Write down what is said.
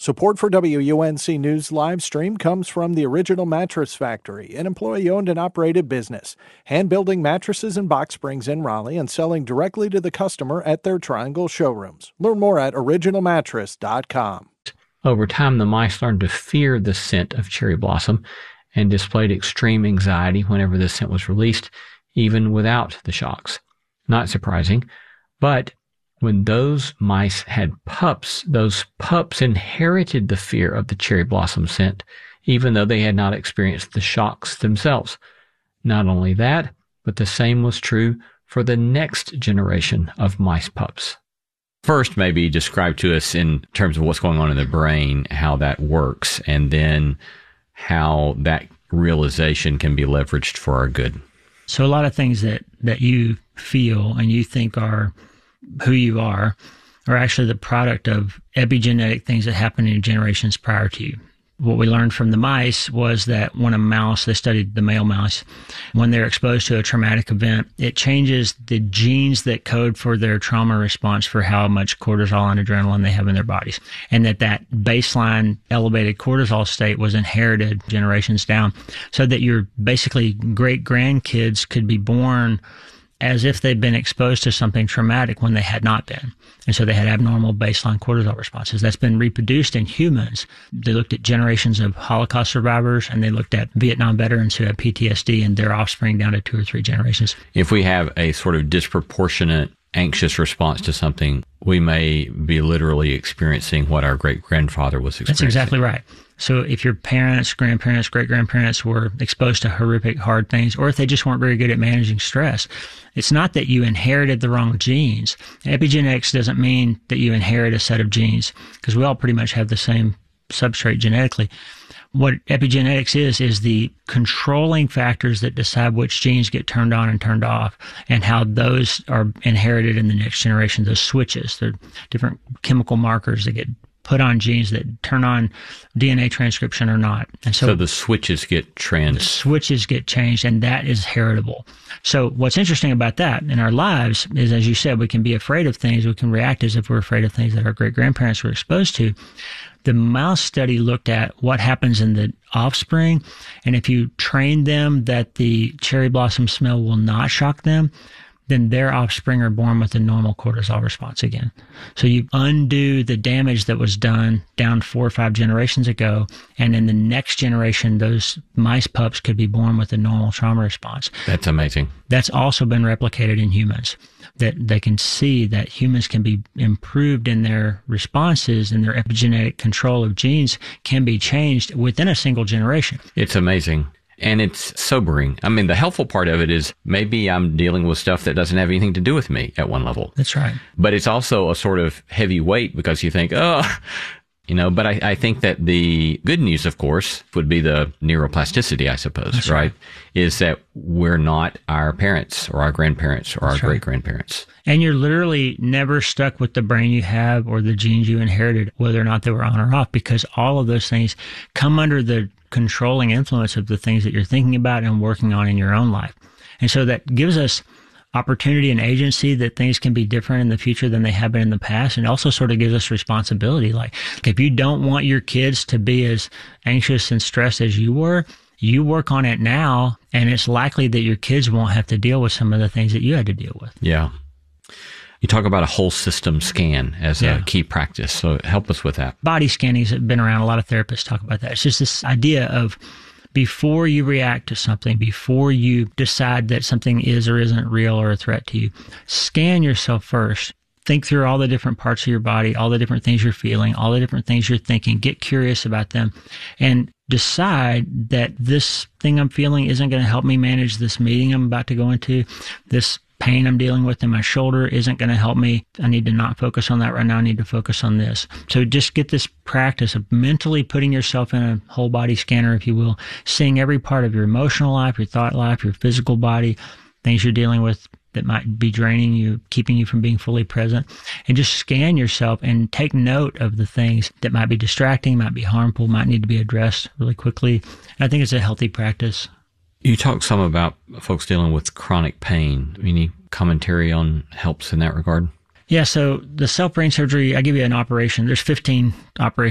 Support for WUNC News live stream comes from the Original Mattress Factory, an employee-owned and operated business, hand-building mattresses and box springs in Raleigh and selling directly to the customer at their Triangle showrooms. Learn more at originalmattress.com. Over time, the mice learned to fear the scent of cherry blossom and displayed extreme anxiety whenever the scent was released, even without the shocks. Not surprising, but when those mice had pups, those pups inherited the fear of the cherry blossom scent, even though they had not experienced the shocks themselves. Not only that, but the same was true for the next generation of mice pups. First, maybe describe to us in terms of what's going on in the brain, how that works, and then how that realization can be leveraged for our good. So a lot of things that you feel and you think are who you are actually the product of epigenetic things that happened in generations prior to you. What we learned from the mice was that when a mouse, they studied the male mouse, when they're exposed to a traumatic event, it changes the genes that code for their trauma response for how much cortisol and adrenaline they have in their bodies. And that baseline elevated cortisol state was inherited generations down, so that your basically great-grandkids could be born as if they'd been exposed to something traumatic when they had not been. And so they had abnormal baseline cortisol responses. That's been reproduced in humans. They looked at generations of Holocaust survivors, and they looked at Vietnam veterans who had PTSD and their offspring down to 2 or 3 generations. If we have a sort of disproportionate anxious response to something, we may be literally experiencing what our great-grandfather was experiencing. That's exactly right. So if your parents, grandparents, great-grandparents were exposed to horrific, hard things, or if they just weren't very good at managing stress, it's not that you inherited the wrong genes. Epigenetics doesn't mean that you inherit a set of genes, because we all pretty much have the same substrate genetically. What epigenetics is the controlling factors that decide which genes get turned on and turned off, and how those are inherited in the next generation. Those switches, they're different chemical markers that get put on genes that turn on DNA transcription or not. And so the switches get The switches get changed, and that is heritable. So what's interesting about that in our lives is, as you said, we can be afraid of things. We can react as if we're afraid of things that our great-grandparents were exposed to. The mouse study looked at what happens in the offspring, and if you train them that the cherry blossom smell will not shock them, then their offspring are born with a normal cortisol response again. So you undo the damage that was done down 4 or 5 generations ago, and in the next generation, those mice pups could be born with a normal trauma response. That's amazing. That's also been replicated in humans, that they can see that humans can be improved in their responses, and their epigenetic control of genes can be changed within a single generation. It's amazing. And it's sobering. I mean, the helpful part of it is maybe I'm dealing with stuff that doesn't have anything to do with me at one level. That's right. But it's also a sort of heavy weight, because you think, but I think that the good news, of course, would be the neuroplasticity, I suppose, That's right? Is that we're not our parents or our grandparents or our great-grandparents. And you're literally never stuck with the brain you have or the genes you inherited, whether or not they were on or off, because all of those things come under the controlling influence of the things that you're thinking about and working on in your own life. And so that gives us opportunity and agency that things can be different in the future than they have been in the past. And also sort of gives us responsibility. Like, if you don't want your kids to be as anxious and stressed as you were, you work on it now, and it's likely that your kids won't have to deal with some of the things that you had to deal with. Yeah. You talk about a whole system scan as a key practice. So help us with that. Body scanning has been around. A lot of therapists talk about that. It's just this idea of, before you react to something, before you decide that something is or isn't real or a threat to you, scan yourself first. Think through all the different parts of your body, all the different things you're feeling, all the different things you're thinking. Get curious about them, and decide that this thing I'm feeling isn't going to help me manage this meeting I'm about to go into. This pain I'm dealing with in my shoulder isn't going to help me. I need to not focus on that right now. I need to focus on this. So just get this practice of mentally putting yourself in a whole body scanner, if you will, seeing every part of your emotional life, your thought life, your physical body, things you're dealing with that might be draining you, keeping you from being fully present, and just scan yourself and take note of the things that might be distracting, might be harmful, might need to be addressed really quickly. And I think it's a healthy practice. You talk some about folks dealing with chronic pain. Any commentary on helps in that regard? Yeah, so the self-brain surgery, I give you an operation. There's 15 operations